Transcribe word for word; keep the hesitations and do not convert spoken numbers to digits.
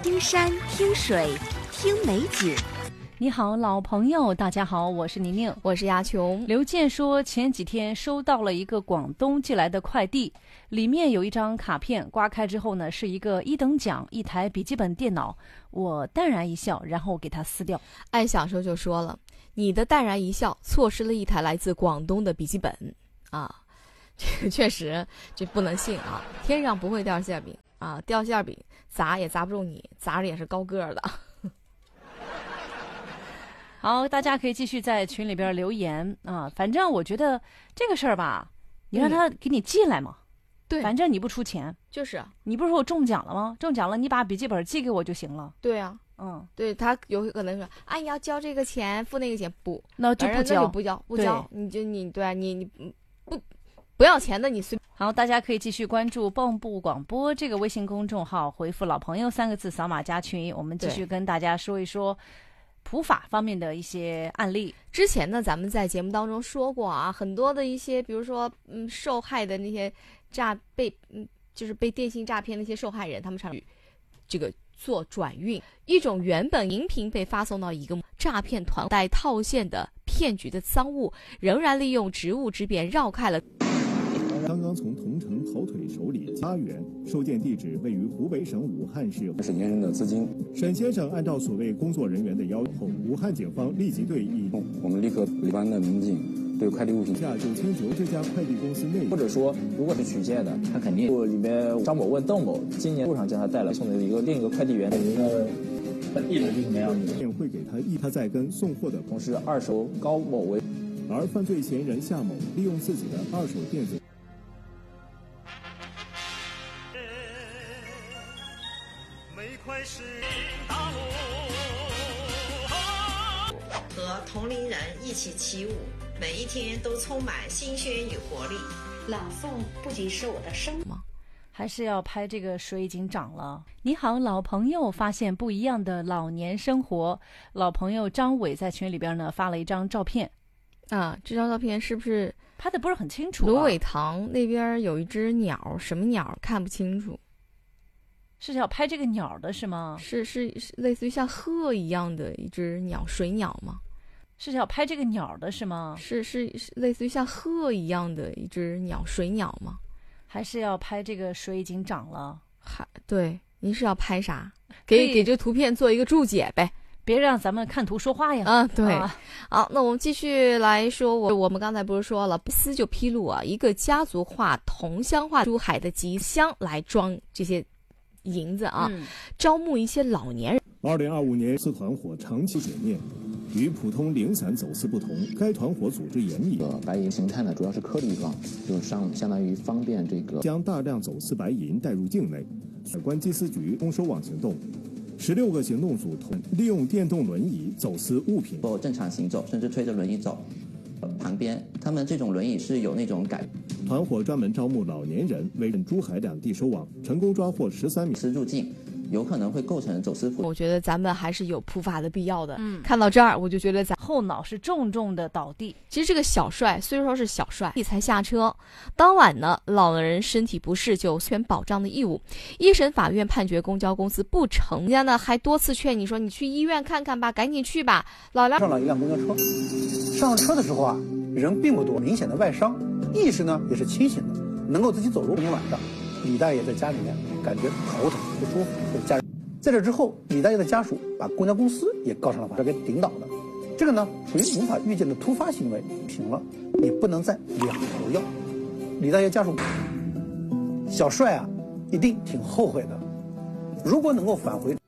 听山听水听美景。 你好，老朋友，大家好，我是宁宁， 我是亚琼。 刘健说，前几天收到了一个广东寄来的快递，里面有一张卡片，刮开之后呢，是一个一等奖，一台笔记本电脑。我淡然一笑，然后给它撕掉。 按小时候就说了，你的淡然一笑错失了一台来自广东的笔记本啊，这个确实这不能信啊，天上不会掉馅饼啊，掉馅饼砸也砸不中你，砸着也是高个儿的。 好，大家可以继续在群里边留言啊。反正我觉得这个事儿吧，你让他给你寄来嘛， 对， 反正你不出钱， 就是你不是说我中奖了吗？中奖了，你把笔记本寄给我就行了。 对啊， 嗯，对他有可能说，哎，你要交这个钱，付那个钱，不， 那就不交， 不交，不交，你就你对啊，你你不不要钱的，你随。 好，大家可以继续关注蚌埠广播这个微信公众号，回复老朋友三个字，扫码加群，我们继续跟大家说一说普法方面的一些案例。 之前呢，咱们在节目当中说过啊，很多的一些，比如说，嗯，受害的那些诈被，嗯，就是被电信诈骗那些受害人，他们上这个做转运，一种原本银屏被发送到一个诈骗团带套现的骗局的赃物，仍然利用职务之便绕开了。 刚刚从同城跑腿手里八元，收件地址位于湖北省武汉市。 沈先生的资金， 沈先生按照所谓工作人员的要求，武汉警方立即对一， 我们立刻一般的民警对快递物品下九千九这家快递公司内， 或者说如果是取件的，他肯定里面张某问邓某，今年路上将他带来送的一个另一个快递员的一个地址是什么样子， 会给他一他在跟送货的同时二手高某为， 而犯罪嫌疑人夏某利用自己的二手电子。 和同龄人一起起舞，每一天都充满新鲜与活力。 朗诵不仅是我的生吗？还是要拍这个水已经涨了。你好，老朋友，发现不一样的老年生活。老朋友张伟在群里边呢发了一张照片啊，这张照片是不是拍的不是很清楚、啊？ 芦苇塘那边有一只鸟，什么鸟看不清楚。 是要拍这个鸟的是吗？ 是是是类似于像鹤一样的一只鸟，水鸟吗？ 是要拍这个鸟的是吗？ 是是是类似于像鹤一样的一只鸟，水鸟吗？ 还是要拍这个水已经涨了？ 还对，您是要拍啥？给给这图片做一个注解呗， 别让咱们看图说话呀。 啊，对。 啊、 好，那我们继续来说，我我们刚才不是说了，司就披露啊，一个家族化、同乡化珠海的集箱来装这些银子啊，嗯、招募一些老年人。 二零二五年，此团伙长期解灭。与普通零散走私不同，该团伙组织严密。 呃，白银形态呢，主要是颗粒状，就上相当于方便这个将大量走私白银带入境内。海关缉私局通收网行动，十六个行动组同利用电动轮椅走私物品， 或正常行走，甚至推着轮椅走。呃、旁边，他们这种轮椅是有那种改。 团伙专门招募老年人，为珠海两地收网，成功抓获十三名私入境。有可能会构成走私。 我觉得咱们还是有普法的必要的。 嗯， 看到这儿，我就觉得咱后脑是重重的倒地。 其实这个小帅虽说是小帅，才下车，当晚呢，老人身体不适就全保障的义务。一审法院判决公交公司不成，人家呢还多次劝你说你去医院看看吧，赶紧去吧。老梁上了一辆公交车，上车的时候啊，人并不多，明显的外伤，意识呢也是清醒的，能够自己走路。今天晚上，李大爷在家里面感觉头疼不舒服，家人在这之后，李大爷的家属把公交公司也告上了法，给顶倒的。这个呢，属于无法预见的突发行为，停了，你不能再两头要。李大爷家属，小帅啊，一定挺后悔的。如果能够返回。